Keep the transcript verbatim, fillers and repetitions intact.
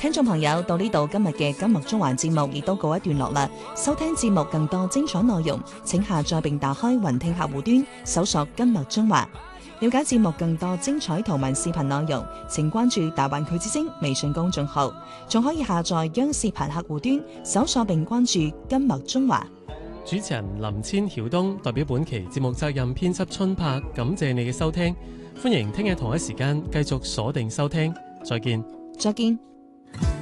聽眾朋友，到呢度今日嘅金麥中環節目亦都告一段落啦。收聽節目更多精彩內容，請下載並打開雲聽客戶端，搜索金麥中環。了解節目更多精彩圖文視頻內容，請關注大灣區之聲微信公眾號，仲可以下載央視頻客戶端，搜索並關注金麥中環。 主持人林千曉東代表本期節目責任編輯春柏，感謝你嘅收聽，歡迎聽日同一時間繼續鎖定收聽，再見。 再見。